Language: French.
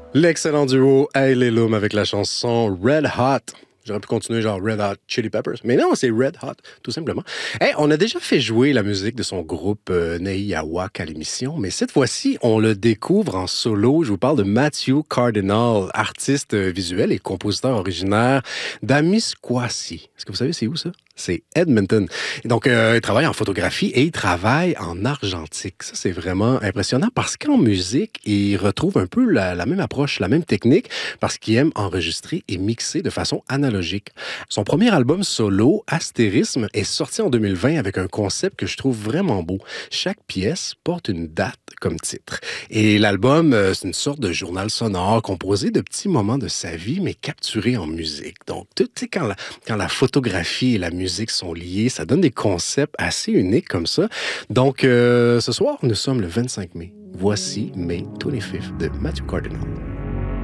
L'excellent duo Hey Lilum avec la chanson Red Hot. J'aurais pu continuer genre Red Hot Chili Peppers. Mais non, c'est Red Hot, tout simplement. Hey, on a déjà fait jouer la musique de son groupe Nei Awak à l'émission, mais cette fois-ci, on le découvre en solo. Je vous parle de Matthew Cardinal, artiste visuel et compositeur originaire d'Amiskwasi. Est-ce que vous savez c'est où ça? C'est Edmonton. Et donc, il travaille en photographie et il travaille en argentique. Ça, c'est vraiment impressionnant parce qu'en musique, il retrouve un peu la même approche, la même technique, parce qu'il aime enregistrer et mixer de façon analogique. Son premier album solo, Astérisme, est sorti en 2020 avec un concept que je trouve vraiment beau. Chaque pièce porte une date comme titre. Et l'album, c'est une sorte de journal sonore composé de petits moments de sa vie, mais capturés en musique. Donc, tu sais, quand la photographie et la musique sont liées, ça donne des concepts assez uniques comme ça. Donc, ce soir, nous sommes le 25 mai. Voici May 25th de Matthew Cardinal.